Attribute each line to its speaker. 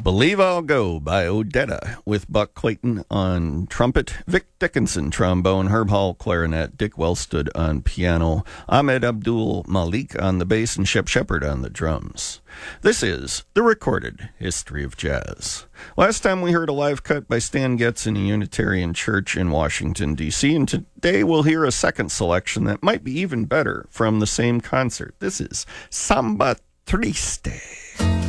Speaker 1: Believe I'll Go by Odetta, with Buck Clayton on trumpet, Vic Dickinson trombone, Herb Hall clarinet, Dick Wellstood on piano, Ahmed Abdul Malik on the bass, and Shep Shepard on the drums. This is the recorded history of jazz. Last time we heard a live cut by Stan Getz in a Unitarian church in Washington, D.C., and today we'll hear a second selection that might be even better from the same concert. This is Samba Triste.